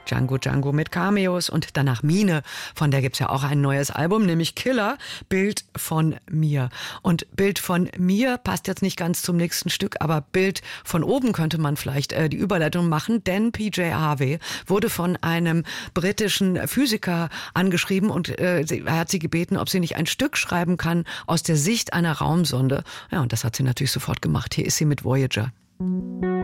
Django Django mit Cameos und danach Mine, von der gibt's ja auch ein neues Album, nämlich Killer, Bild von mir. Und Bild von mir passt jetzt nicht ganz zum nächsten Stück, aber Bild von oben könnte man vielleicht die Überleitung machen, denn PJ Harvey wurde von einem britischen Physiker angeschrieben und er hat sie gebeten, ob sie nicht ein Stück schreiben kann aus der Sicht einer Raumsonde. Ja, und das hat sie natürlich sofort gemacht. Hier ist sie mit Voyager.